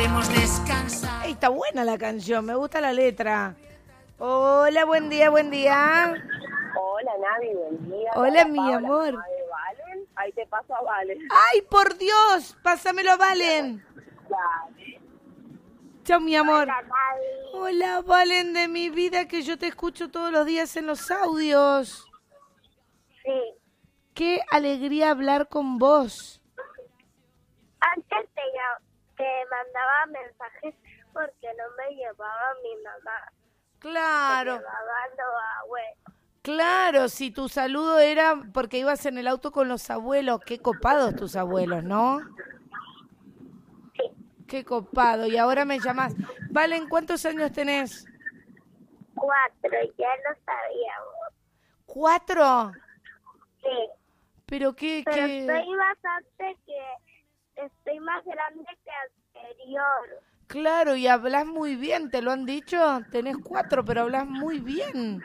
queremos descansar. Ey, está buena la canción, me gusta la letra. Hola, buen día, buen día. Hola, Navi, buen día. Hola, mi Paola, amor. mamá de Valen. Ahí te paso a Valen. ¡Ay, por Dios! Pásamelo a Valen. Dale. Chao, mi amor. Hola, Navi. Hola, Valen de mi vida, que yo te escucho todos los días en los audios. Sí. Qué alegría hablar con vos. Antes te mandaba mensajes porque no me llevaba mi mamá. Claro, Me llevaba los abuelos. claro, si tu saludo era porque ibas en el auto con los abuelos. Qué copados tus abuelos, ¿no? Sí. Qué copado. Y ahora me llamás. Valen, ¿cuántos años tenés? 4, ya lo sabíamos. 4. Sí. Pero qué, Pero qué... estoy más grande que anterior. Claro, y hablas muy bien, ¿te lo han dicho? Tenés 4, pero hablas muy bien.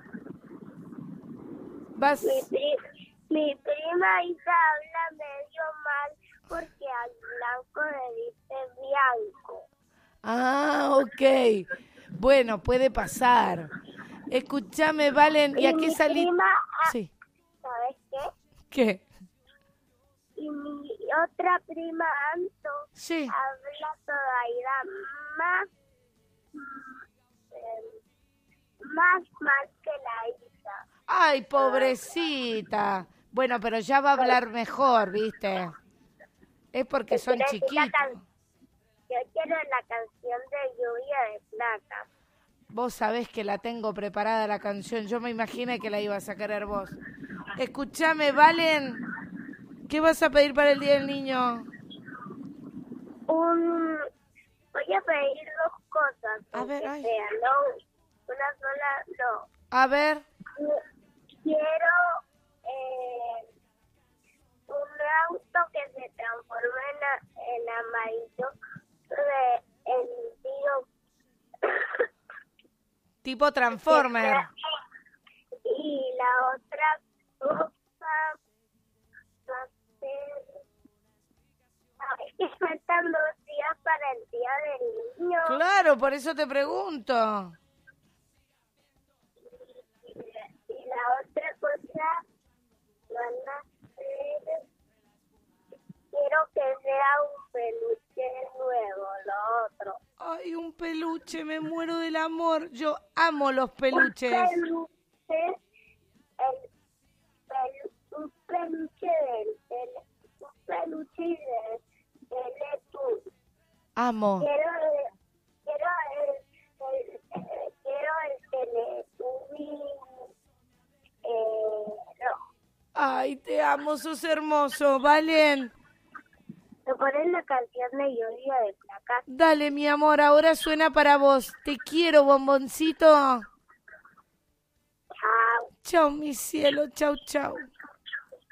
Vas... Mi prima Isa habla medio mal porque al blanco le dice blanco. Ah, ok. Bueno, puede pasar. Escúchame, Valen, ¿y a qué salí? Prima, Sí. ¿sabes qué? ¿Qué? Y mi otra prima Anto Sí. habla todavía más mal que la Isa. Ay, pobrecita. Bueno, pero ya va a hablar mejor, ¿viste? Es porque son Quiero decir chiquitos. Yo quiero la canción de Lluvia de Plata. Vos sabés que la tengo preparada la canción. Yo me imaginé que la ibas a querer vos. Escúchame, Valen. ¿Qué vas a pedir para el Día del Niño? Voy a pedir 2 cosas. A ver, ay. No, una sola, no. A ver. Quiero un auto que se transforme en amarillo en tío. Tipo Transformer. Y la otra cosa va a ser... Es que faltan 2 días para el Día del Niño. Claro, por eso te pregunto. Y la otra cosa van a ser... Quiero que sea un peluche nuevo, lo otro. Ay, un peluche, me muero del amor. Yo amo los peluches. Un peluche un peluche de Teletubbies. Amo. Quiero el Teletubby rojo. Ay, te amo, sos hermoso, Valen. ¿Te pones la canción de Lluvia de Placas? Dale, mi amor, ahora suena para vos. Te quiero, bomboncito. Chao. Chau, mi cielo, chau, chau.